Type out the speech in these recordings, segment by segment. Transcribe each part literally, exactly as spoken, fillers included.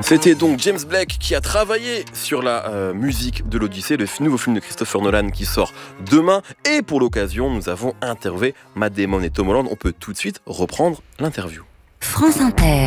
C'était donc James Blake qui a travaillé sur la euh, musique de l'Odyssée, le f- nouveau film de Christopher Nolan qui sort demain. Et pour l'occasion, nous avons interviewé Matt Damon et Tom Holland. On peut tout de suite reprendre l'interview. France Inter.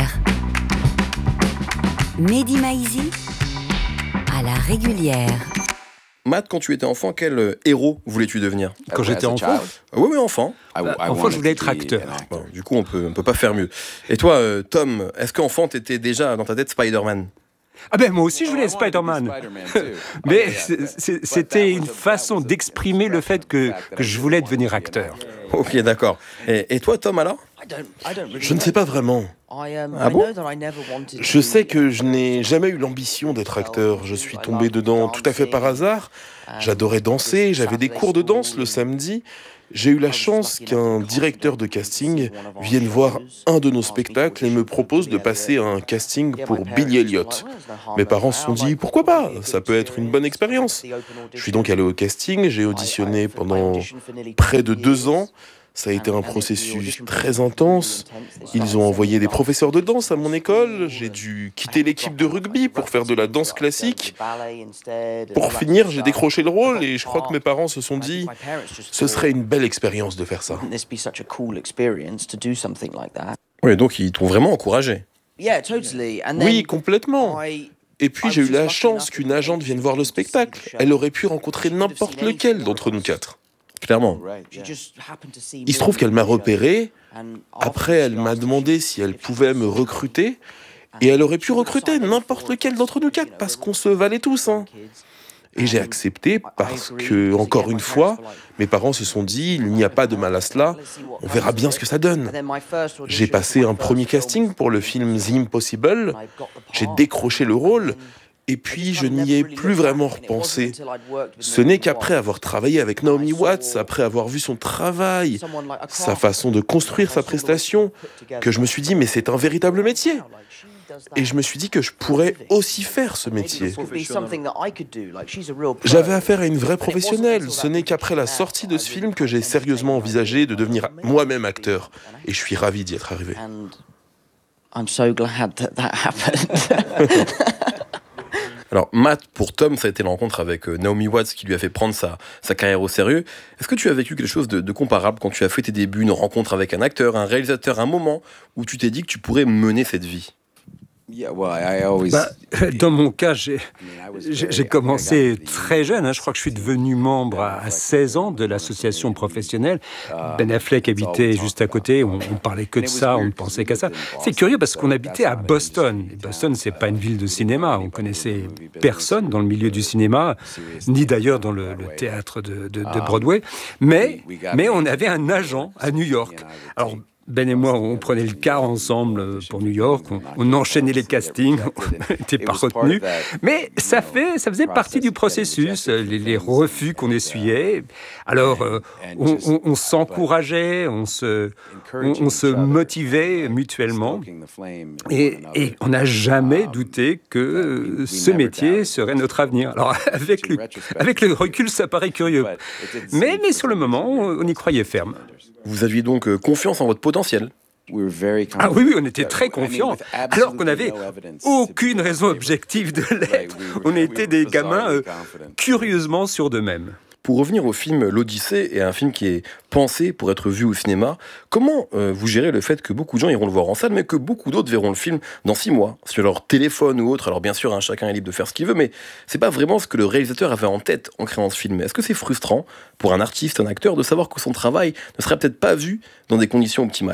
Mehdi Maizi à la régulière. Matt, quand tu étais enfant, quel euh, héros voulais-tu devenir ? Quand j'étais enfant, Ah oui, oui, enfant. bah, enfant, je voulais être acteur. Bon, du coup, on peut, on peut pas faire mieux. Et toi, euh, Tom, est-ce qu'enfant, t'étais déjà dans ta tête Spider-Man ? Ah ben moi aussi je voulais être Spider-Man. Mais c'est- c'est- c'était une façon d'exprimer le fait que, que je voulais devenir acteur. Ok, d'accord. Et, et toi, Tom, alors ? Je ne sais pas vraiment. Ah bon ? Je sais que je n'ai jamais eu l'ambition d'être acteur. Je suis tombé dedans tout à fait par hasard. J'adorais danser, j'avais des cours de danse le samedi. J'ai eu la chance qu'un directeur de casting vienne voir un de nos spectacles et me propose de passer à un casting pour Billy Elliot. Mes parents se sont dit, pourquoi pas ? Ça peut être une bonne expérience. Je suis donc allé au casting, j'ai auditionné pendant près de deux ans. Ça a été un processus très intense. Ils ont envoyé des professeurs de danse à mon école. J'ai dû quitter l'équipe de rugby pour faire de la danse classique. Pour finir, j'ai décroché le rôle et je crois que mes parents se sont dit « Ce serait une belle expérience de faire ça. » Oui, donc ils t'ont vraiment encouragé. Oui, complètement. Et puis j'ai eu la chance qu'une agente vienne voir le spectacle. Elle aurait pu rencontrer n'importe lequel d'entre nous quatre. Clairement. Il se trouve qu'elle m'a repéré. Après, elle m'a demandé si elle pouvait me recruter. Et elle aurait pu recruter n'importe lequel d'entre nous quatre, parce qu'on se valait tous. Hein. Et j'ai accepté parce que, encore une fois, mes parents se sont dit, il n'y a pas de mal à cela, on verra bien ce que ça donne. J'ai passé un premier casting pour le film The Impossible. J'ai décroché le rôle. Et puis, je n'y ai plus vraiment repensé. Ce n'est qu'après avoir travaillé avec Naomi Watts, après avoir vu son travail, sa façon de construire sa prestation, que je me suis dit, mais c'est un véritable métier. Et je me suis dit que je pourrais aussi faire ce métier. J'avais affaire à une vraie professionnelle. Ce n'est qu'après la sortie de ce film que j'ai sérieusement envisagé de devenir moi-même acteur. Et je suis ravi d'y être arrivé. Alors, Matt, pour Tom, ça a été la rencontre avec euh, Naomi Watts qui lui a fait prendre sa, sa carrière au sérieux. Est-ce que tu as vécu quelque chose de, de comparable quand tu as fait tes débuts, une rencontre avec un acteur, un réalisateur, un moment où tu t'es dit que tu pourrais mener cette vie ? Bah, dans mon cas, j'ai, j'ai, j'ai commencé très jeune. Hein. Je crois que je suis devenu membre à, à seize ans de l'association professionnelle. Ben Affleck habitait juste à côté. On, on parlait que de ça, on ne pensait qu'à ça. C'est curieux parce qu'on habitait à Boston. Et Boston, c'est pas une ville de cinéma. On connaissait personne dans le milieu du cinéma, ni d'ailleurs dans le, le théâtre de, de, de Broadway. Mais, mais on avait un agent à New York. Alors, Ben et moi, on prenait le car ensemble pour New York, on, on enchaînait les castings, on n'était pas retenus. Mais ça, fait, ça faisait partie du processus, les, les refus qu'on essuyait. Alors, euh, on, on, on s'encourageait, on se, on, on se motivait mutuellement. Et, et on n'a jamais douté que ce métier serait notre avenir. Alors, avec le, avec le recul, ça paraît curieux. Mais, mais sur le moment, on y croyait ferme. Vous aviez donc euh, confiance en votre potentiel ? Ah oui, oui, on était très confiants, alors qu'on n'avait aucune raison objective de l'être. On était des gamins euh, curieusement sûrs d'eux-mêmes. Pour revenir au film L'Odyssée, et un film qui est pensé pour être vu au cinéma, comment euh, vous gérez le fait que beaucoup de gens iront le voir en salle, mais que beaucoup d'autres verront le film dans six mois, sur leur téléphone ou autre ? Alors bien sûr, hein, chacun est libre de faire ce qu'il veut, mais c'est pas vraiment ce que le réalisateur avait en tête en créant ce film. Est-ce que c'est frustrant pour un artiste, un acteur, de savoir que son travail ne serait peut-être pas vu dans des conditions optimales ?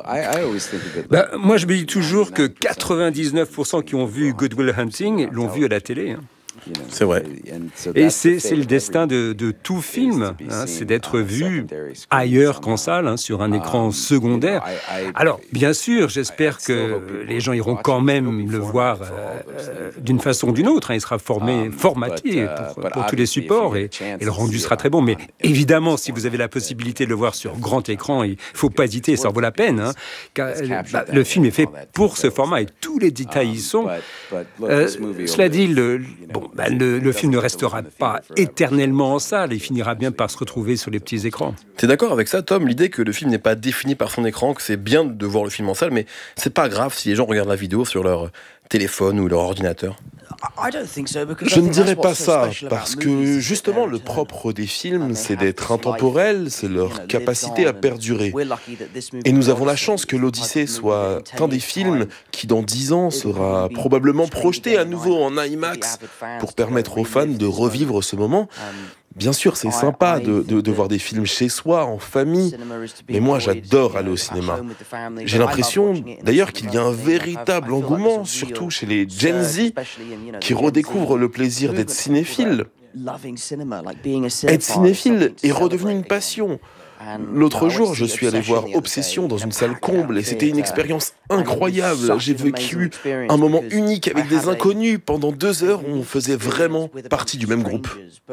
Ben, moi, je me dis toujours que quatre-vingt-dix-neuf pour cent qui ont vu Good Will Hunting l'ont vu à la télé. Hein. C'est vrai. Et c'est, c'est le destin de, de tout film, hein, c'est d'être vu ailleurs qu'en salle, hein, sur un écran secondaire. Alors, bien sûr, j'espère que les gens iront quand même le voir euh, euh, d'une façon ou d'une autre. Hein, il sera formé, formaté pour, pour tous les supports et, et le rendu sera très bon. Mais évidemment, si vous avez la possibilité de le voir sur grand écran, il ne faut pas hésiter, ça en vaut la peine. Hein, car, bah, le film est fait pour ce format et tous les détails y sont. Euh, cela dit, le, bon, ben, le, le film ne restera pas éternellement en salle, il finira bien par se retrouver sur les petits écrans. T'es d'accord avec ça, Tom, l'idée que le film n'est pas défini par son écran, que c'est bien de voir le film en salle, mais c'est pas grave si les gens regardent la vidéo sur leur téléphone ou leur ordinateur? Je ne dirais pas ça, parce que justement le propre des films, c'est d'être intemporel, c'est leur capacité à perdurer. Et nous avons la chance que l'Odyssée soit un des films qui dans dix ans sera probablement projeté à nouveau en IMAX pour permettre aux fans de revivre ce moment. Bien sûr, c'est sympa de, de, de voir des films chez soi, en famille, mais moi j'adore aller au cinéma. J'ai l'impression d'ailleurs qu'il y a un véritable engouement, surtout chez les Gen Z, qui redécouvrent le plaisir d'être cinéphile. Être cinéphile est redevenu une passion. L'autre jour, je suis allé voir Obsession dans une salle comble et c'était une expérience incroyable. J'ai vécu un moment unique avec des inconnus pendant deux heures où on faisait vraiment partie du même groupe.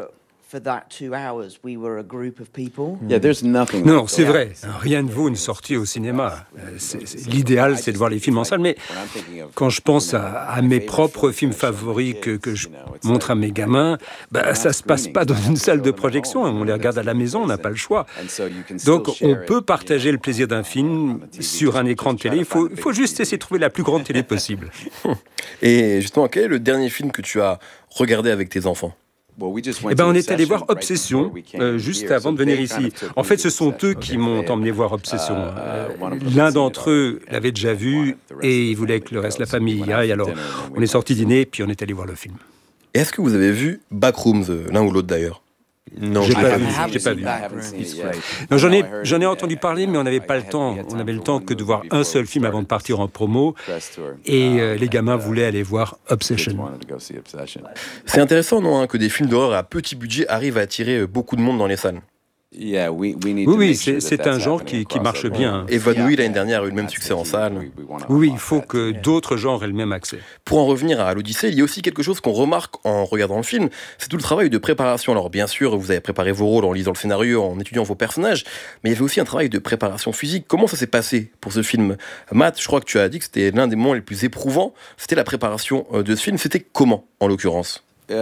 Non, c'est vrai. Rien ne vaut une sortie au cinéma. C'est, c'est, l'idéal, c'est de voir les films en salle. Mais quand je pense à, à mes propres films favoris que, que je montre à mes gamins, bah, ça se passe pas dans une salle de projection. On les regarde à la maison, on n'a pas le choix. Donc, on peut partager le plaisir d'un film sur un écran de télé. Il faut, il faut juste essayer de trouver la plus grande télé possible. Et justement, quel est le dernier film que tu as regardé avec tes enfants? Eh ben, on est allé voir Obsession euh, juste avant de venir ici. En fait, ce sont eux qui m'ont emmené voir Obsession. Euh, l'un d'entre eux l'avait déjà vu et il voulait que le reste de la famille y aille. Alors, on est sorti dîner puis on est allé voir le film. Et est-ce que vous avez vu Backrooms, l'un ou l'autre d'ailleurs? Non, j'ai pas, vu, j'ai pas vu. Non, j'en ai, j'en ai entendu parler, mais on n'avait pas le temps. On avait le temps que de voir un seul film avant de partir en promo. Et euh, les gamins voulaient aller voir Obsession. C'est intéressant, non, hein, que des films d'horreur à petit budget arrivent à attirer beaucoup de monde dans les salles. Oui, oui, c'est, c'est un genre qui, qui marche bien. Évanoui, l'année dernière, a eu le même succès en salle. Oui, il faut que d'autres genres aient le même accès. Pour en revenir à l'Odyssée, il y a aussi quelque chose qu'on remarque en regardant le film, c'est tout le travail de préparation. Alors bien sûr, vous avez préparé vos rôles en lisant le scénario, en étudiant vos personnages, mais il y avait aussi un travail de préparation physique. Comment ça s'est passé pour ce film? Matt, je crois que tu as dit que c'était l'un des moments les plus éprouvants. C'était la préparation de ce film. C'était comment, en l'occurrence?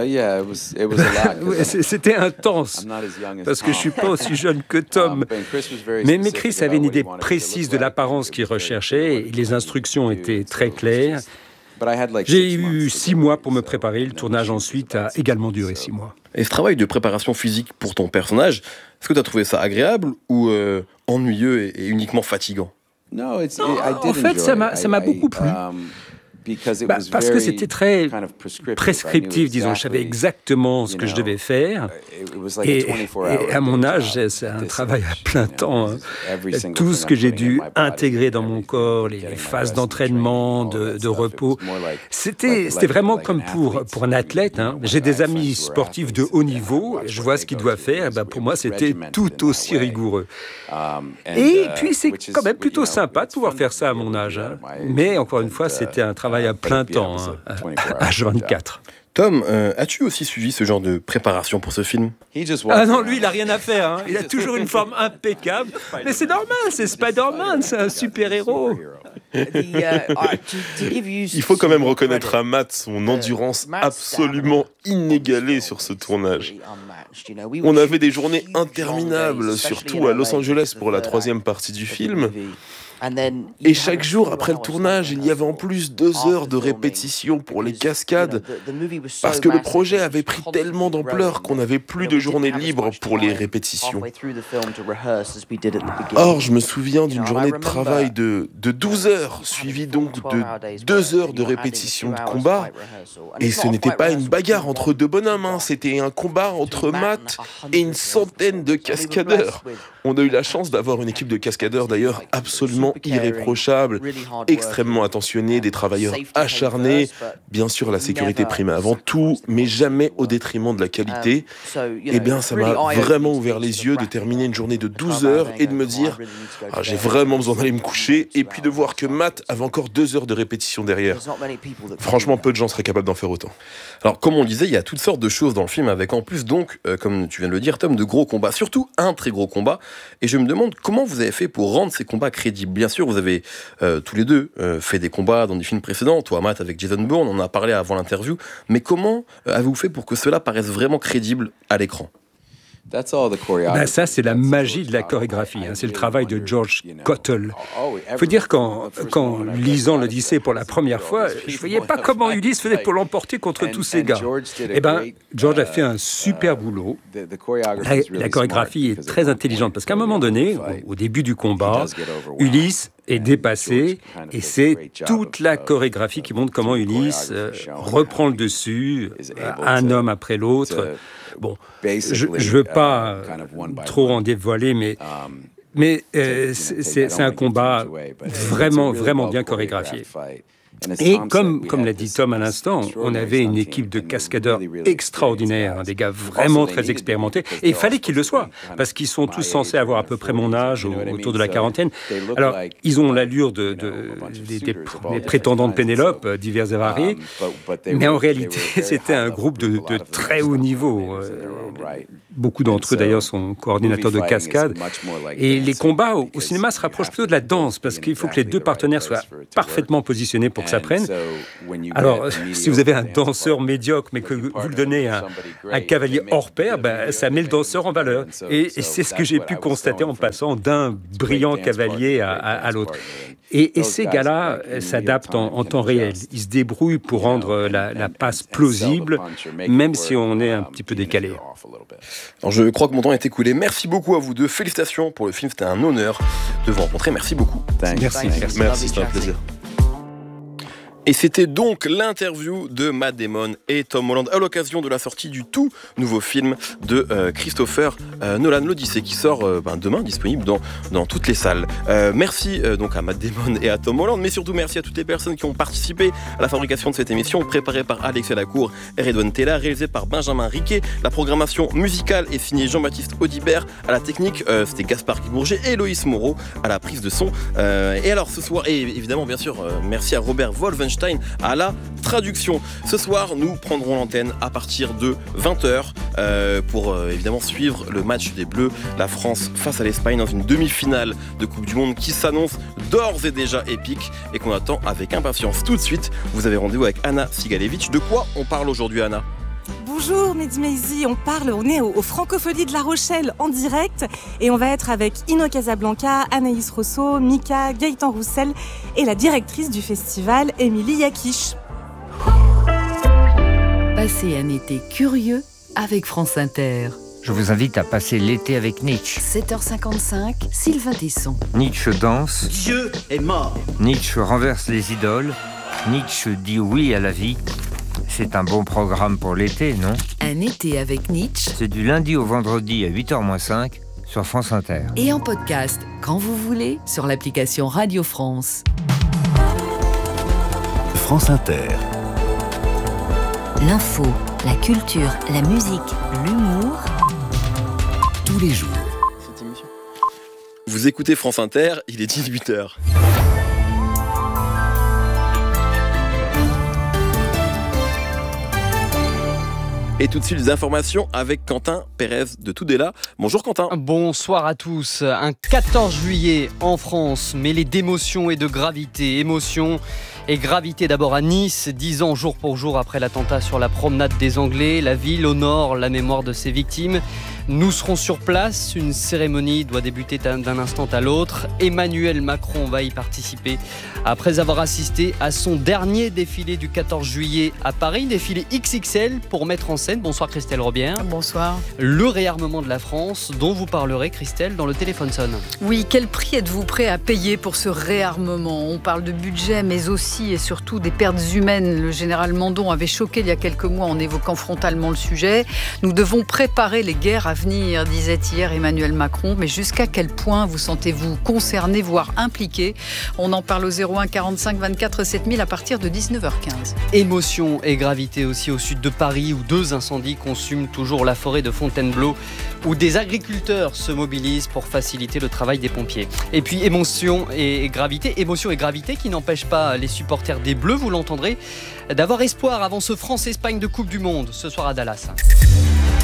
C'était intense, parce que je ne suis pas aussi jeune que Tom. Mais, mais Chris avait une idée précise de l'apparence qu'il recherchait, et les instructions étaient très claires. J'ai eu six mois pour me préparer, le tournage ensuite a également duré six mois. Et ce travail de préparation physique pour ton personnage, est-ce que tu as trouvé ça agréable ou euh, ennuyeux et, et uniquement fatigant? Non, en fait, ça m'a, ça m'a beaucoup plu. Bah, parce que c'était très prescriptif, disons. Je savais exactement ce que je devais faire. Et, et à mon âge, c'est un travail à plein temps. Hein. Tout ce que j'ai dû intégrer dans mon corps, les, les phases d'entraînement, de, de repos, c'était, c'était vraiment comme pour, pour un athlète. Hein. J'ai des amis sportifs de haut niveau, je vois ce qu'ils doivent faire. Bah, pour moi, c'était tout aussi rigoureux. Et puis, c'est quand même plutôt sympa de pouvoir faire ça à mon âge. Hein. Mais encore une fois, c'était un travail à plein temps, hein, à H vingt-quatre. Tom, euh, as-tu aussi suivi ce genre de préparation pour ce film? Ah non, lui, il n'a rien à faire. Hein. Il a toujours une forme impeccable. Mais c'est normal, c'est Spider-Man, c'est un super-héros. Il faut quand même reconnaître à Matt son endurance absolument inégalée sur ce tournage. On avait des journées interminables, surtout à Los Angeles pour la troisième partie du film. Et chaque jour après le tournage, il y avait en plus deux heures de répétition pour les cascades, parce que le projet avait pris tellement d'ampleur qu'on n'avait plus de journée libre pour les répétitions. Or, je me souviens d'une journée de travail de, de douze heures, suivie donc de deux heures de répétition de combat. Et ce n'était pas une bagarre entre deux bonhommes, hein, c'était un combat entre Matt et une centaine de cascadeurs. On a eu la chance d'avoir une équipe de cascadeurs d'ailleurs absolument irréprochable, extrêmement attentionnée, des travailleurs acharnés. Bien sûr, la sécurité prime avant tout, mais jamais au détriment de la qualité. Eh bien, ça m'a vraiment ouvert les yeux de terminer une journée de douze heures et de me dire ah, j'ai vraiment besoin d'aller me coucher, et puis de voir que Matt avait encore deux heures de répétition derrière. Franchement, peu de gens seraient capables d'en faire autant. Alors, comme on le disait, il y a toutes sortes de choses dans le film, avec en plus donc, euh, comme tu viens de le dire, Tom, de gros combats, surtout un très gros combat. Et je me demande comment vous avez fait pour rendre ces combats crédibles. bien sûr, vous avez euh, tous les deux euh, fait des combats dans des films précédents. Toi, Matt, avec Jason Bourne, on en a parlé avant l'interview. Mais comment euh, avez-vous fait pour que cela paraisse vraiment crédible à l'écran ? Ben ça, c'est la magie de la chorégraphie. Hein. C'est le travail de George Cottle. Il faut dire qu'en, qu'en lisant l'Odyssée pour la première fois, je ne voyais pas comment Ulysse faisait pour l'emporter contre tous ces gars. Eh bien, George a fait un super boulot. La, la chorégraphie est très intelligente parce qu'à un moment donné, au, au début du combat, Ulysse est dépassé et c'est toute la chorégraphie qui montre comment Ulysse euh, reprend le dessus, euh, un homme après l'autre. Bon, je ne veux pas euh, trop en dévoiler, mais, mais euh, c'est, c'est un combat vraiment, vraiment bien chorégraphié. Et comme, comme l'a dit Tom à l'instant, on avait une équipe de cascadeurs extraordinaires, hein, des gars vraiment très expérimentés, et il fallait qu'ils le soient, parce qu'ils sont tous censés avoir à peu près mon âge, autour de la quarantaine. Alors, ils ont l'allure de, de, des, des, des prétendants de Pénélope, divers et variés, mais en réalité, c'était un groupe de, de très haut niveau. Beaucoup d'entre eux, d'ailleurs, sont coordinateurs de cascade. Et les combats au, au cinéma se rapprochent plutôt de la danse, parce qu'il faut que les deux partenaires soient parfaitement positionnés pour que ça prenne. Alors, si vous avez un danseur médiocre, mais que vous le donnez à un, un cavalier hors pair, ben, ça met le danseur en valeur. Et, et c'est ce que j'ai pu constater en passant d'un brillant cavalier à, à, à l'autre. Et, et ces gars-là s'adaptent en, en temps réel. Ils se débrouillent pour rendre la, la passe plausible, même si on est un petit peu décalé. Alors je crois que mon temps est écoulé. Merci beaucoup à vous deux. Félicitations pour le film. C'était un honneur de vous rencontrer. Merci beaucoup. Merci. Merci, Merci, c'était un plaisir. Et c'était donc l'interview de Matt Damon et Tom Holland à l'occasion de la sortie du tout nouveau film de euh, Christopher euh, Nolan, l'Odyssée, qui sort euh, ben, demain, disponible dans, dans toutes les salles. Euh, merci euh, donc à Matt Damon et à Tom Holland, mais surtout merci à toutes les personnes qui ont participé à la fabrication de cette émission, préparée par Alexia Lacour et Redouane Tella, réalisée par Benjamin Riquet. La programmation musicale est signée Jean-Baptiste Audibert. À la technique, euh, c'était Gaspard Guibourger et Loïs Moreau à la prise de son. Euh, et alors ce soir, et évidemment bien sûr, euh, merci à Robert Wolfenstein à la traduction. Ce soir, nous prendrons l'antenne à partir de vingt heures euh, pour euh, évidemment suivre le match des Bleus, la France face à l'Espagne dans une demi-finale de Coupe du Monde qui s'annonce d'ores et déjà épique et qu'on attend avec impatience. Tout de suite, vous avez rendez-vous avec Anna Sigalevitch. De quoi on parle aujourd'hui, Anna ? Bonjour Mehdi Maizi, on parle, on est au, au Francophonie de La Rochelle en direct et on va être avec Ino Casablanca, Anaïs Rousseau, Mika, Gaëtan Roussel et la directrice du festival, Émilie Yakish. Passez un été curieux avec France Inter. Je vous invite à passer l'été avec Nietzsche. sept heures cinquante-cinq, Sylvain Tesson. Nietzsche danse. Dieu est mort. Nietzsche renverse les idoles. Nietzsche dit oui à la vie. C'est un bon programme pour l'été, non ? Un été avec Nietzsche. C'est du lundi au vendredi à huit heures moins cinq sur France Inter. Et en podcast, quand vous voulez, sur l'application Radio France. France Inter. L'info, la culture, la musique, l'humour. Tous les jours. Vous écoutez France Inter, il est dix-huit heures. Et tout de suite, les informations avec Quentin Pérez de Tudela. Bonjour Quentin. Bonsoir à tous. Un quatorze juillet en France, mêlé d'émotion et de gravité. Émotion et gravité d'abord à Nice, dix ans jour pour jour après l'attentat sur la promenade des Anglais. La ville honore la mémoire de ses victimes. Nous serons sur place. Une cérémonie doit débuter d'un instant à l'autre. Emmanuel Macron va y participer après avoir assisté à son dernier défilé du quatorze juillet à Paris. Défilé X X L pour mettre en scène. Bonsoir Christelle Robière. Bonsoir. Le réarmement de la France dont vous parlerez, Christelle, dans le téléphone sonne. Oui, quel prix êtes-vous prêt à payer pour ce réarmement ? On parle de budget, mais aussi et surtout des pertes humaines. Le général Mandon avait choqué il y a quelques mois en évoquant frontalement le sujet. Nous devons préparer les guerres à venir, disait hier Emmanuel Macron. Mais jusqu'à quel point vous sentez-vous concerné, voire impliqué ? On en parle au zéro un quarante-cinq vingt-quatre sept mille à partir de dix-neuf heures quinze. Émotion et gravité aussi au sud de Paris où deux incendies consument toujours la forêt de Fontainebleau où des agriculteurs se mobilisent pour faciliter le travail des pompiers. Et puis émotion et gravité, émotion et gravité qui n'empêchent pas les supporters des Bleus, vous l'entendrez, d'avoir espoir avant ce France-Espagne de Coupe du Monde ce soir à Dallas.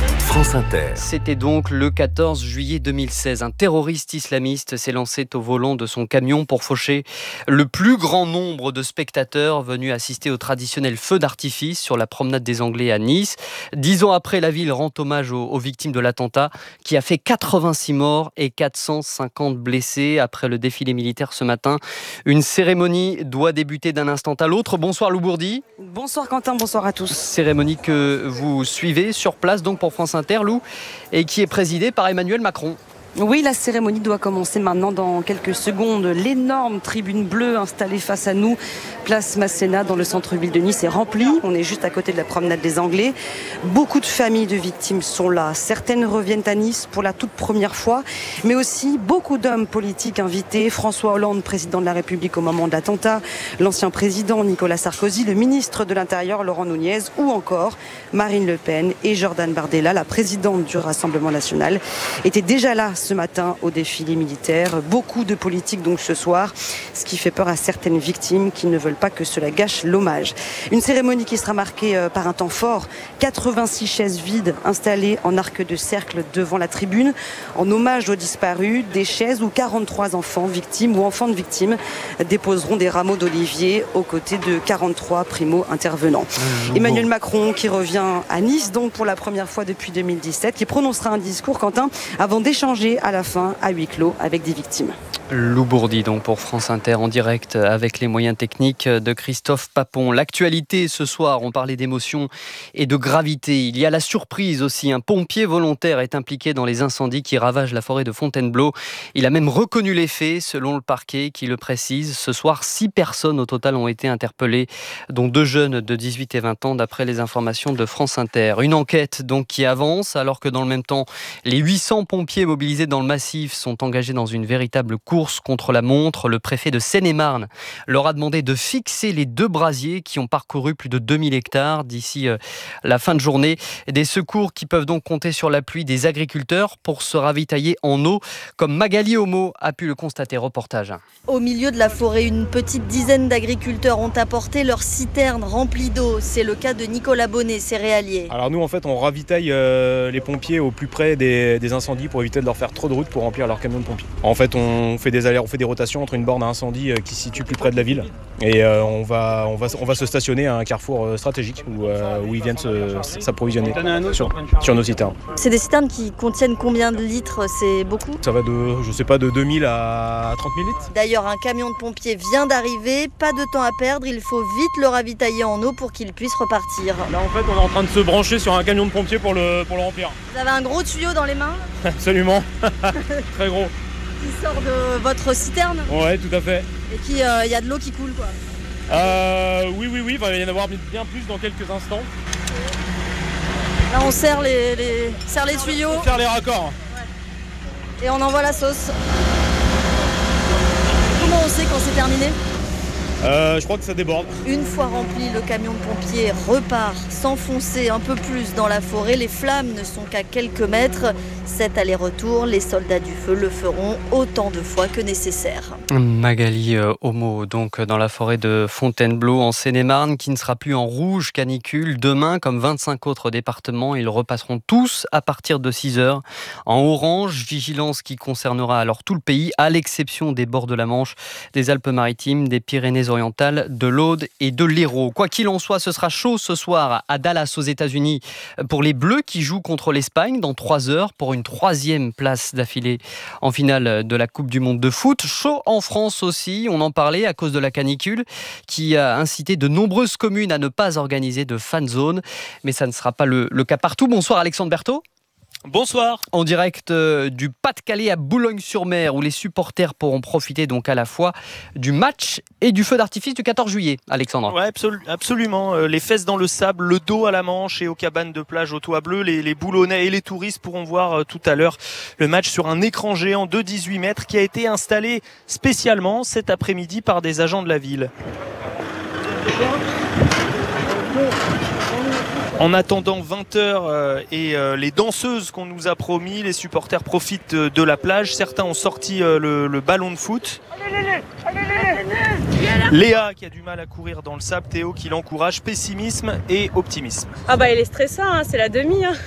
France Inter. C'était donc le quatorze juillet deux mille seize. Un terroriste islamiste s'est lancé au volant de son camion pour faucher le plus grand nombre de spectateurs venus assister au traditionnel feu d'artifice sur la promenade des Anglais à Nice. Dix ans après, la ville rend hommage aux, aux victimes de l'attentat qui a fait quatre-vingt-six morts et quatre cent cinquante blessés. Après le défilé militaire ce matin, une cérémonie doit débuter d'un instant à l'autre. Bonsoir Lou Bourdi. Bonsoir Quentin, bonsoir à tous. Cérémonie que vous suivez sur place donc pour France Inter, Lou, et qui est présidée par Emmanuel Macron. Oui, la cérémonie doit commencer maintenant dans quelques secondes. L'énorme tribune bleue installée face à nous, place Masséna dans le centre-ville de Nice, est remplie. On est juste à côté de la promenade des Anglais. Beaucoup de familles de victimes sont là. Certaines reviennent à Nice pour la toute première fois, mais aussi beaucoup d'hommes politiques invités. François Hollande, président de la République au moment de l'attentat, l'ancien président Nicolas Sarkozy, le ministre de l'Intérieur Laurent Nunez, ou encore Marine Le Pen et Jordan Bardella, la présidente du Rassemblement national, étaient déjà là ce matin au défilé militaire. Beaucoup de politiques donc ce soir, ce qui fait peur à certaines victimes qui ne veulent pas que cela gâche l'hommage. Une cérémonie qui sera marquée par un temps fort. quatre-vingt-six chaises vides installées en arc de cercle devant la tribune en hommage aux disparus. Des chaises où quarante-trois enfants victimes ou enfants de victimes déposeront des rameaux d'olivier aux côtés de quarante-trois primo-intervenants. Mmh, Emmanuel Macron qui revient à Nice donc pour la première fois depuis deux mille dix-sept, qui prononcera un discours, Quentin, avant d'échanger à la fin à huis clos avec des victimes. Lou Bourdi donc pour France Inter en direct avec les moyens techniques de Christophe Papon. L'actualité ce soir, on parlait d'émotion et de gravité. Il y a la surprise aussi. Un pompier volontaire est impliqué dans les incendies qui ravagent la forêt de Fontainebleau. Il a même reconnu les faits selon le parquet qui le précise. Ce soir, six personnes au total ont été interpellées, dont deux jeunes de dix-huit et vingt ans d'après les informations de France Inter. Une enquête donc qui avance alors que dans le même temps, les huit cents pompiers mobilisés dans le massif sont engagés dans une véritable course contre la montre. Le préfet de Seine-et-Marne leur a demandé de fixer les deux brasiers qui ont parcouru plus de deux mille hectares d'ici euh, la fin de journée. Des secours qui peuvent donc compter sur l'appui des agriculteurs pour se ravitailler en eau, comme Magali Homo a pu le constater. Reportage. Au milieu de la forêt, une petite dizaine d'agriculteurs ont apporté leurs citernes remplies d'eau. C'est le cas de Nicolas Bonnet, céréalier. Alors nous, en fait, on ravitaille euh, les pompiers au plus près des, des incendies pour éviter de leur faire trop de route pour remplir leur camion de pompiers. En fait, on fait des allers, on fait des rotations entre une borne à incendie qui se situe plus près de la ville et euh, on, va, on, va, on va se stationner à un carrefour stratégique où, euh, où ils viennent se, s'approvisionner sur, sur nos citernes. C'est des citernes qui contiennent combien de litres? C'est beaucoup? Ça va de, je sais pas, de deux mille à trente mille litres. D'ailleurs, un camion de pompiers vient d'arriver, pas de temps à perdre, il faut vite le ravitailler en eau pour qu'il puisse repartir. Là, en fait, on est en train de se brancher sur un camion de pompiers pour le, pour le remplir. Vous avez un gros tuyau dans les mains? Absolument, très gros. Qui sort de votre citerne? Ouais, tout à fait. Et qui, il euh, y a de l'eau qui coule, quoi? Euh, oui, oui, oui, il va y en avoir bien plus dans quelques instants. Là, on serre les, les, serre les tuyaux. On serre les raccords. Ouais. Et on envoie la sauce. Comment on sait quand c'est terminé? Euh, je crois que ça déborde. Une fois rempli, le camion de pompiers repart s'enfoncer un peu plus dans la forêt. Les flammes ne sont qu'à quelques mètres. Cet aller-retour, les soldats du feu le feront autant de fois que nécessaire. Magali Homo, donc dans la forêt de Fontainebleau en Seine-et-Marne, qui ne sera plus en rouge canicule. Demain, comme vingt-cinq autres départements, ils repasseront tous à partir de six heures en orange. Vigilance qui concernera alors tout le pays, à l'exception des bords de la Manche, des Alpes-Maritimes, des Pyrénées-Orientales, de l'Aude et de l'Hérault. Quoi qu'il en soit, ce sera chaud ce soir à Dallas aux États-Unis pour les Bleus qui jouent contre l'Espagne dans trois heures pour une troisième place d'affilée en finale de la Coupe du Monde de foot. Chaud en France aussi, on en parlait à cause de la canicule qui a incité de nombreuses communes à ne pas organiser de fan zone, mais ça ne sera pas le, le cas partout. Bonsoir Alexandre Berthaud. Bonsoir. En direct du Pas-de-Calais à Boulogne-sur-Mer, où les supporters pourront profiter donc à la fois du match et du feu d'artifice du quatorze juillet. Alexandre. Ouais, absolu- absolument. Les fesses dans le sable, le dos à la Manche et aux cabanes de plage au toit bleu. Les, les Boulonnais et les touristes pourront voir tout à l'heure le match sur un écran géant de dix-huit mètres qui a été installé spécialement cet après-midi par des agents de la ville. En attendant vingt heures euh, et euh, les danseuses qu'on nous a promis, les supporters profitent de, de la plage. Certains ont sorti euh, le, le ballon de foot. Léa qui a du mal à courir dans le sable, Théo qui l'encourage, pessimisme et optimisme. Ah bah il est stressant, hein, c'est la demi. Hein.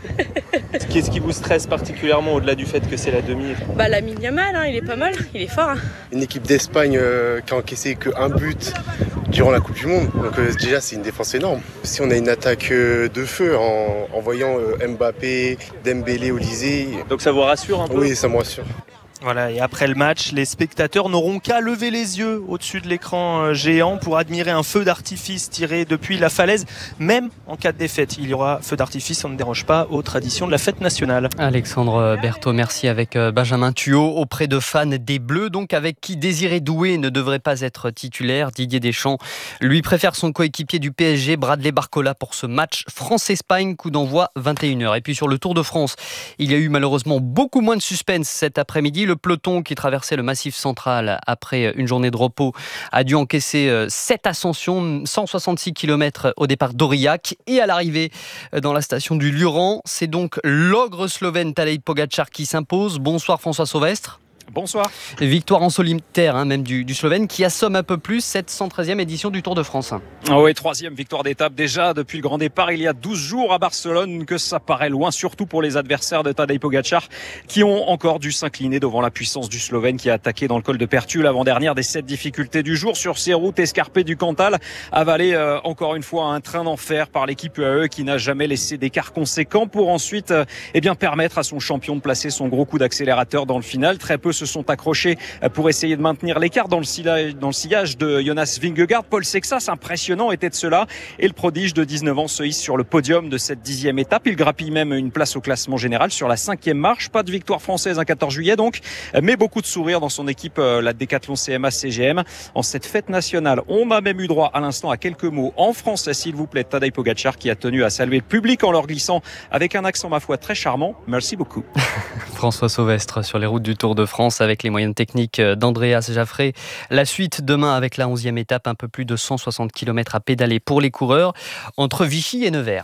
Qu'est-ce qui vous stresse particulièrement au-delà du fait que c'est la demi? Bah Lamine Yamal, hein, il est pas mal, il est fort. Hein. Une équipe d'Espagne euh, qui a encaissé qu'un but durant la Coupe du Monde, donc euh, déjà c'est une défense énorme. Si on a une attaque euh, de feu en, en voyant euh, Mbappé, Dembélé, Olysée... Donc ça vous rassure un peu? Oui, ça me rassure. Voilà, et après le match, les spectateurs n'auront qu'à lever les yeux au-dessus de l'écran géant pour admirer un feu d'artifice tiré depuis la falaise, même en cas de défaite. Il y aura feu d'artifice, on ne déroge pas aux traditions de la fête nationale. Alexandre Berthaud, merci avec Benjamin Thuot auprès de fans des Bleus, donc avec qui Désiré Doué ne devrait pas être titulaire. Didier Deschamps lui préfère son coéquipier du P S G, Bradley Barcola, pour ce match France-Espagne, coup d'envoi vingt et une heures. Et puis sur le Tour de France, il y a eu malheureusement beaucoup moins de suspense cet après-midi. Le peloton qui traversait le Massif central après une journée de repos a dû encaisser sept ascensions, cent soixante-six kilomètres au départ d'Aurillac, et à l'arrivée dans la station du Luran. C'est donc l'ogre slovène Tadej Pogačar qui s'impose. Bonsoir François Sauvestre. Bonsoir. Victoire en solitaire hein, même du, du Slovène qui assomme un peu plus cette cent treizième édition du Tour de France. Oh oui, troisième victoire d'étape déjà depuis le grand départ il y a douze jours à Barcelone, que ça paraît loin, surtout pour les adversaires de Tadej Pogačar qui ont encore dû s'incliner devant la puissance du Slovène qui a attaqué dans le col de Pertu, l'avant-dernière des sept difficultés du jour sur ces routes escarpées du Cantal, avalé euh, encore une fois un train d'enfer par l'équipe U A E qui n'a jamais laissé d'écart conséquent pour ensuite euh, eh bien, permettre à son champion de placer son gros coup d'accélérateur dans le final. Très peu se sont accrochés pour essayer de maintenir l'écart dans le sillage, dans le sillage de Jonas Vingegaard. Paul Sexas, impressionnant, était de cela. Et le prodige de dix-neuf ans se hisse sur le podium de cette dixième étape. Il grappille même une place au classement général sur la cinquième marche. Pas de victoire française un quatorze juillet donc, mais beaucoup de sourires dans son équipe, la Décathlon C M A C G M. En cette fête nationale, on a même eu droit à l'instant à quelques mots en français, s'il vous plaît, Tadej Pogačar qui a tenu à saluer le public en leur glissant avec un accent, ma foi, très charmant. Merci beaucoup. François Sauvestre sur les routes du Tour de France avec les moyens techniques d'Andreas Jaffré. La suite demain avec la onzième étape, un peu plus de cent soixante kilomètres à pédaler pour les coureurs entre Vichy et Nevers.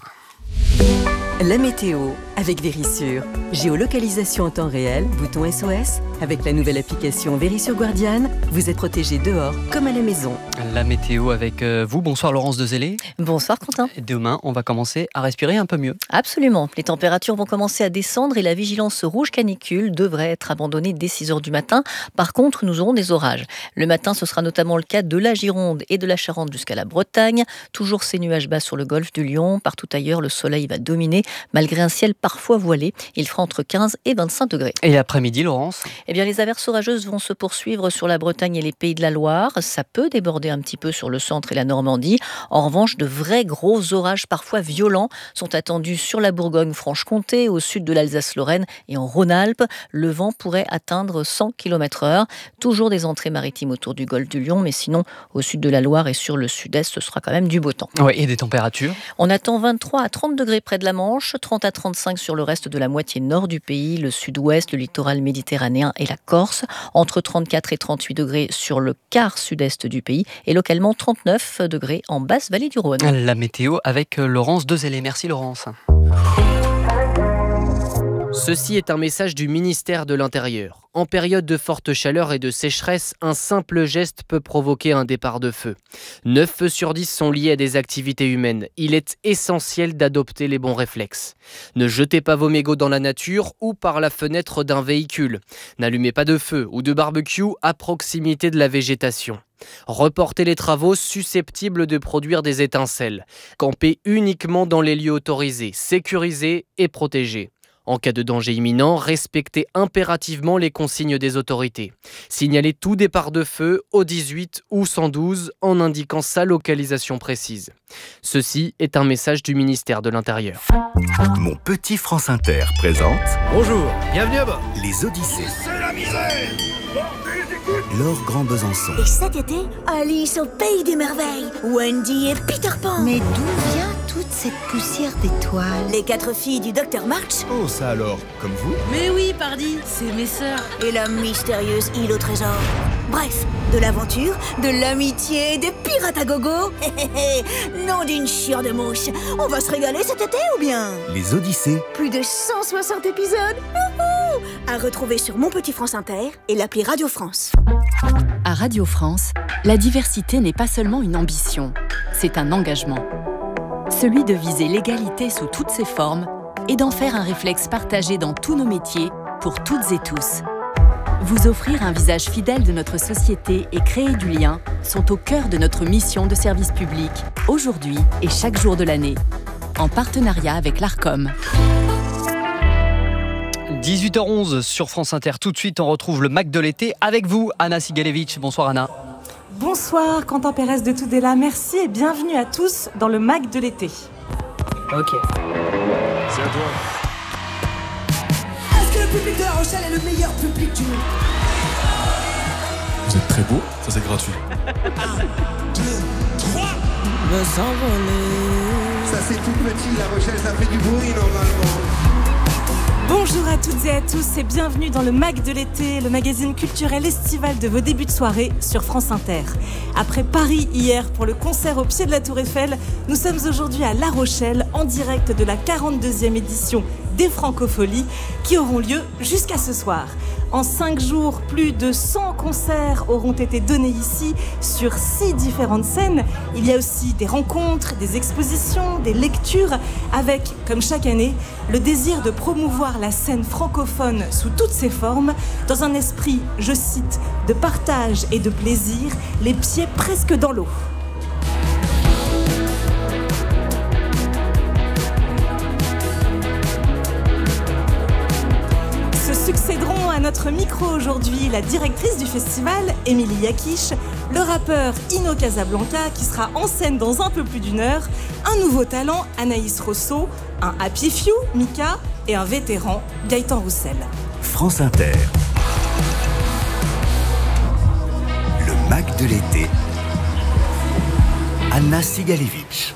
La météo avec Vérissure. Géolocalisation en temps réel, bouton S O S. Avec la nouvelle application Vérissure Guardian, vous êtes protégé dehors comme à la maison. La météo avec vous. Bonsoir Laurence Dezellé. Bonsoir Quentin. Demain, on va commencer à respirer un peu mieux. Absolument. Les températures vont commencer à descendre et la vigilance rouge canicule devrait être abandonnée dès six heures du matin. Par contre, nous aurons des orages. Le matin, ce sera notamment le cas de la Gironde et de la Charente jusqu'à la Bretagne. Toujours ces nuages bas sur le golfe du Lion. Partout ailleurs, le soleil va dominer malgré un ciel parfois voilé. Il fera entre quinze et vingt-cinq degrés. Et l'après-midi, Laurence ? Eh bien, les averses orageuses vont se poursuivre sur la Bretagne et les Pays de la Loire. Ça peut déborder un petit peu sur le centre et la Normandie. En revanche, de vrais gros orages parfois violents sont attendus sur la Bourgogne-Franche-Comté, au sud de l'Alsace-Lorraine et en Rhône-Alpes. Le vent pourrait atteindre cent kilomètres heure. Toujours des entrées maritimes autour du golfe du Lion, mais sinon, au sud de la Loire et sur le sud-est, ce sera quand même du beau temps. Ouais, et des températures ? On attend vingt-trois à trente degrés près de la Manche, trente à trente-cinq sur le reste de la moitié nord du pays, le sud-ouest, le littoral méditerranéen et la Corse, entre trente-quatre et trente-huit degrés sur le quart sud-est du pays et localement trente-neuf degrés en basse vallée du Rhône. La météo avec Laurence Dezellé. Merci Laurence. Ceci est un message du ministère de l'Intérieur. En période de forte chaleur et de sécheresse, un simple geste peut provoquer un départ de feu. neuf feux sur dix sont liés à des activités humaines. Il est essentiel d'adopter les bons réflexes. Ne jetez pas vos mégots dans la nature ou par la fenêtre d'un véhicule. N'allumez pas de feu ou de barbecue à proximité de la végétation. Reportez les travaux susceptibles de produire des étincelles. Campez uniquement dans les lieux autorisés, sécurisés et protégés. En cas de danger imminent, respectez impérativement les consignes des autorités. Signalez tout départ de feu au dix-huit ou cent douze en indiquant sa localisation précise. Ceci est un message du ministère de l'Intérieur. Mon petit France Inter présente... Bonjour, bienvenue à bord. Les Odyssées. C'est la misère. Laure Grand Besançon. Et cet été, Alice au Pays des Merveilles. Wendy et Peter Pan. Mais d'où vient toute cette poussière d'étoiles? Les quatre filles du docteur March. Oh, ça alors, comme vous? Mais oui, pardi, c'est mes sœurs. Et la mystérieuse île au trésor. Bref, de l'aventure, de l'amitié, des pirates à gogo. Non d'une chieur de mouche. On va se régaler cet été ou bien? Les Odyssées. Plus de cent soixante épisodes. Wouhou, à retrouver sur Mon Petit France Inter et l'appli Radio France. À Radio France, la diversité n'est pas seulement une ambition, c'est un engagement. Celui de viser l'égalité sous toutes ses formes et d'en faire un réflexe partagé dans tous nos métiers, pour toutes et tous. Vous offrir un visage fidèle de notre société et créer du lien sont au cœur de notre mission de service public, aujourd'hui et chaque jour de l'année, en partenariat avec l'Arcom. dix-huit heures onze sur France Inter. Tout de suite, on retrouve le Mac de l'été avec vous, Anna Sigalevitch. Bonsoir Anna. Bonsoir Quentin Pérez de Tudela. Merci et bienvenue à tous dans le Mac de l'été. Ok. C'est à toi. Est-ce que le public de La Rochelle est le meilleur public du monde? Vous êtes très beau, ça c'est gratuit. un, deux, trois. Me s'envoler. Ça c'est tout petit, La Rochelle, ça fait du bruit normalement. Bonjour à toutes et à tous et bienvenue dans le Mac de l'été, le magazine culturel estival de vos débuts de soirée sur France Inter. Après Paris hier pour le concert au pied de la Tour Eiffel, nous sommes aujourd'hui à La Rochelle en direct de la quarante-deuxième édition des Francopholies qui auront lieu jusqu'à ce soir. En cinq jours, plus de cent concerts auront été donnés ici sur six différentes scènes. Il y a aussi des rencontres, des expositions, des lectures avec, comme chaque année, le désir de promouvoir la scène francophone sous toutes ses formes dans un esprit, je cite, de partage et de plaisir, les pieds presque dans l'eau. Succéderont à notre micro aujourd'hui la directrice du festival, Émilie Yakish, le rappeur Ino Casablanca qui sera en scène dans un peu plus d'une heure, un nouveau talent, Anaïs Rosso, un Happy Few, Mika, et un vétéran, Gaëtan Roussel. France Inter. Le Mac de l'été. Anna Sigalevitch.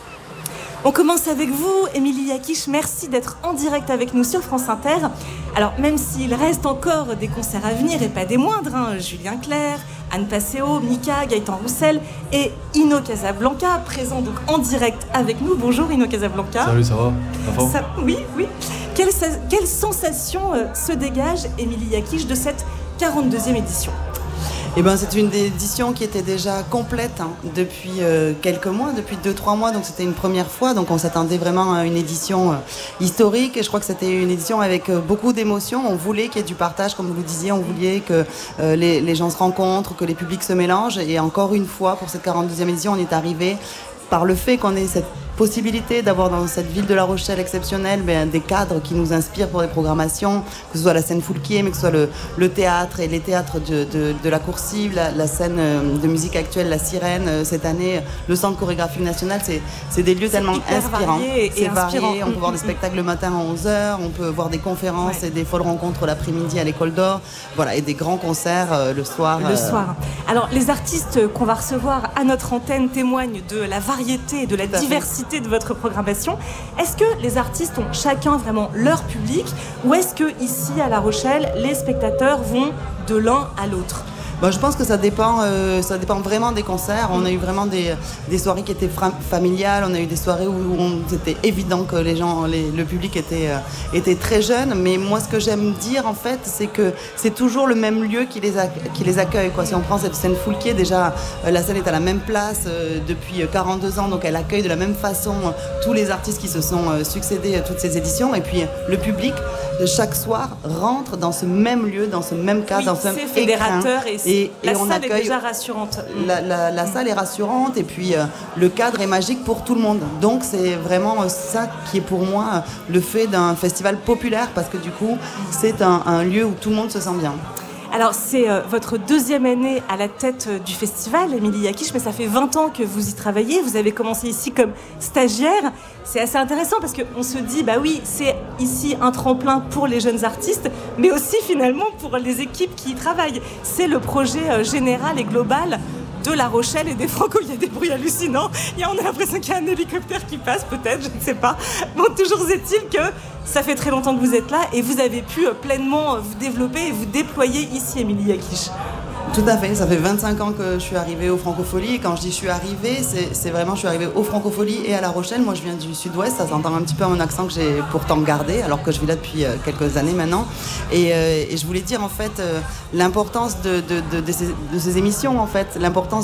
On commence avec vous, Émilie Yakish, merci d'être en direct avec nous sur France Inter. Alors, même s'il reste encore des concerts à venir, et pas des moindres, hein, Julien Clerc, Anne Passeo, Mika, Gaëtan Roussel et Ino Casablanca, présents donc en direct avec nous. Bonjour Ino Casablanca. Salut, ça va? Ça, Oui, oui. Quelle, quelle sensation euh, se dégage, Émilie Yakish, de cette quarante-deuxième édition? Eh ben, c'est une édition qui était déjà complète hein, depuis euh, quelques mois, depuis deux trois mois, donc c'était une première fois, donc on s'attendait vraiment à une édition euh, historique, et je crois que c'était une édition avec euh, beaucoup d'émotions. On voulait qu'il y ait du partage, comme vous le disiez, on voulait que euh, les, les gens se rencontrent, que les publics se mélangent, et encore une fois, pour cette quarante-deuxième édition, on est arrivé par le fait qu'on ait cette possibilité d'avoir dans cette ville de La Rochelle exceptionnelle ben, des cadres qui nous inspirent pour les programmations, que ce soit la scène Foulquier, mais que ce soit le, le théâtre et les théâtres de, de, de la Coursive, la, la scène de musique actuelle, la Sirène, cette année, le Centre chorégraphique national, c'est, c'est des lieux c'est tellement inspirants. Et c'est inspirant. varié, on peut voir des spectacles le matin à onze heures, on peut voir des conférences ouais. et des folles rencontres l'après-midi à l'École d'Or, voilà, et des grands concerts euh, le soir. Le euh... soir. Alors, les artistes qu'on va recevoir à notre antenne témoignent de la variété et de la diversité de votre programmation. Est-ce que les artistes ont chacun vraiment leur public, ou est-ce que ici à La Rochelle, les spectateurs vont de l'un à l'autre? Bah, je pense que ça dépend, euh, ça dépend vraiment des concerts. On a eu vraiment des, des soirées qui étaient fra- familiales. On a eu des soirées où on, c'était évident que les gens, les, le public était, euh, était très jeune. Mais moi, ce que j'aime dire, en fait, c'est que c'est toujours le même lieu qui les, ac- qui les accueille, quoi. Si on prend cette scène Foulquier, déjà, euh, la scène est à la même place euh, depuis quarante-deux ans. Donc, elle accueille de la même façon euh, tous les artistes qui se sont euh, succédés à toutes ces éditions. Et puis, le public, de chaque soir, rentre dans ce même lieu, dans ce même cadre, oui, dans ce même c'est fédérateur écrin. et, et, la et on salle accueille... est déjà rassurante. La, la, la salle est rassurante et puis euh, le cadre est magique pour tout le monde. Donc c'est vraiment euh, ça qui est pour moi euh, le fait d'un festival populaire, parce que du coup c'est un, un lieu où tout le monde se sent bien. Alors, c'est euh, votre deuxième année à la tête euh, du festival, Émilie Yakish, mais ça fait vingt ans que vous y travaillez. Vous avez commencé ici comme stagiaire. C'est assez intéressant parce qu'on se dit, bah oui, c'est ici un tremplin pour les jeunes artistes, mais aussi finalement pour les équipes qui y travaillent. C'est le projet euh, général et global de La Rochelle et des Franco. Il y a des bruits hallucinants. Il y a, on a l'impression qu'il y a un hélicoptère qui passe, peut-être, je ne sais pas. Bon, toujours est-il que ça fait très longtemps que vous êtes là et vous avez pu pleinement vous développer et vous déployer ici, Émilie Yakish. Tout à fait, ça fait vingt-cinq ans que je suis arrivée aux Francopholies, et quand je dis je suis arrivée, c'est, c'est vraiment je suis arrivée aux Francopholies et à La Rochelle. Moi je viens du sud-ouest, ça s'entend un petit peu à mon accent que j'ai pourtant gardé alors que je vis là depuis quelques années maintenant, et, euh, et je voulais dire en fait euh, l'importance de, de, de, de, ces, de ces émissions, en fait, l'importance de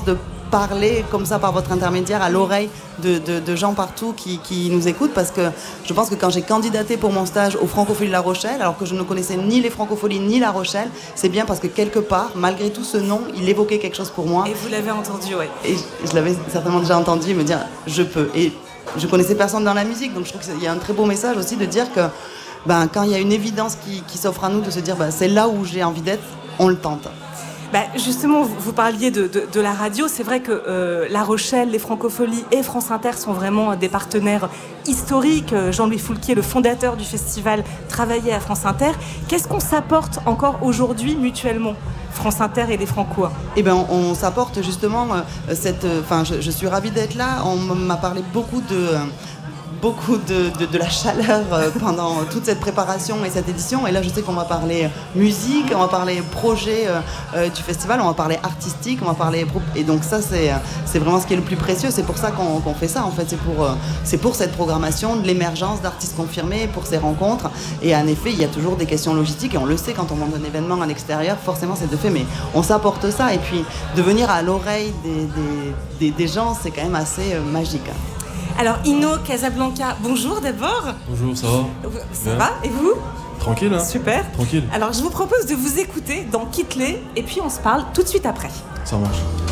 parler comme ça par votre intermédiaire à l'oreille de, de, de gens partout qui, qui nous écoutent, parce que je pense que quand j'ai candidaté pour mon stage aux Francopholies de La Rochelle, alors que je ne connaissais ni les Francopholies ni La Rochelle, c'est bien parce que quelque part, malgré tout ce nom, il évoquait quelque chose pour moi. Et vous l'avez entendu, oui. Et je, je l'avais certainement déjà entendu me dire je peux. Et je connaissais personne dans la musique, donc je trouve qu'il y a un très beau message aussi de dire que ben, quand il y a une évidence qui, qui s'offre à nous, de se dire ben, c'est là où j'ai envie d'être, on le tente. Bah justement, vous, vous parliez de, de, de la radio. C'est vrai que euh, La Rochelle, les Francopholies et France Inter sont vraiment des partenaires historiques. Jean-Louis Foulquier, le fondateur du festival, travaillait à France Inter. Qu'est-ce qu'on s'apporte encore aujourd'hui mutuellement, France Inter et les Francois? Eh bien, on, on s'apporte justement euh, cette... Enfin, euh, je, je suis ravie d'être là. On m'a parlé beaucoup de... Euh, beaucoup de, de, de la chaleur pendant toute cette préparation et cette édition. Et là, je sais qu'on va parler musique, on va parler projet euh, du festival, on va parler artistique, on va parler... Et donc ça, c'est, c'est vraiment ce qui est le plus précieux. C'est pour ça qu'on, qu'on fait ça, en fait. C'est pour, c'est pour cette programmation, de l'émergence d'artistes confirmés, pour ces rencontres. Et en effet, il y a toujours des questions logistiques. Et on le sait, quand on monte un événement à l'extérieur, forcément, c'est de fait. Mais on s'apporte ça. Et puis, de venir à l'oreille des, des, des, des gens, c'est quand même assez euh, magique. Alors, Ino Casablanca, bonjour d'abord. Bonjour, ça va? Ça Bien. va, et vous? Tranquille, hein? Super. Tranquille. Alors, je vous propose de vous écouter dans Quitte-les, et puis on se parle tout de suite après. Ça marche.